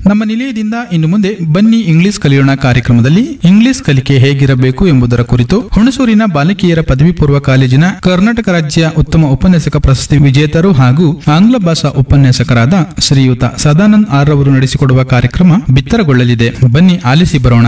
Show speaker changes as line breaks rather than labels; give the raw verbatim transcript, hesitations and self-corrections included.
ನಮ್ಮ ನಿಲಯದಿಂದ ಇನ್ನು ಮುಂದೆ ಬನ್ನಿ ಇಂಗ್ಲಿಷ್ ಕಲಿಯೋಣ ಕಾರ್ಯಕ್ರಮದಲ್ಲಿ ಇಂಗ್ಲಿಷ್ ಕಲಿಕೆ ಹೇಗಿರಬೇಕು ಎಂಬುದರ ಕುರಿತು ಹುಣಸೂರಿನ ಬಾಲಕಿಯರ ಪದವಿ ಪೂರ್ವ ಕಾಲೇಜಿನ ಕರ್ನಾಟಕ ರಾಜ್ಯ ಉತ್ತಮ ಉಪನ್ಯಾಸಕ ಪ್ರಶಸ್ತಿ ವಿಜೇತರು ಹಾಗೂ ಆಂಗ್ಲ ಭಾಷಾ ಉಪನ್ಯಾಸಕರಾದ ಶ್ರೀಯುತ ಸದಾನಂದ್ ಆರ್ ಅವರು ನಡೆಸಿಕೊಡುವ ಕಾರ್ಯಕ್ರಮ ಬಿತ್ತರಗೊಳ್ಳಲಿದೆ. ಬನ್ನಿ ಆಲಿಸಿ ಬರೋಣ.